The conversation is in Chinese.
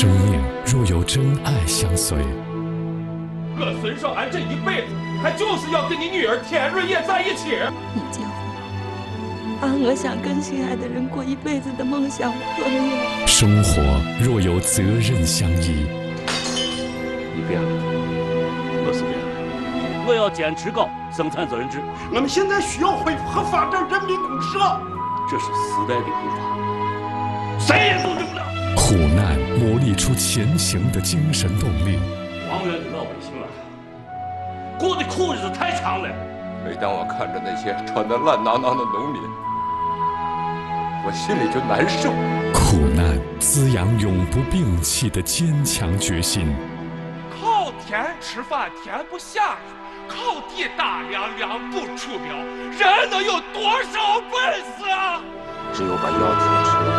生命若有真爱相随， 我孙说俺这一辈子，还就是要跟你女儿田瑞叶在一起。 你结婚，把我想跟心爱的人过一辈子的梦想破灭。 生活若有责任相依， 你变了，我是变了。我要坚持搞生产责任制。 我们现在需要恢复和发展人民公社， 这是时代的步伐，谁也阻止不了。 苦难磨砺出前行的精神动力。 王源的老百姓啊，过的苦日子太长了。 每当我看着那些穿得烂囊囊的农民，我心里就难受。 苦难滋养永不摒弃的坚强决心。 靠天吃饭天不下雨，靠地打粮粮不出苗，人能有多少本事啊？ 只有把腰挺直。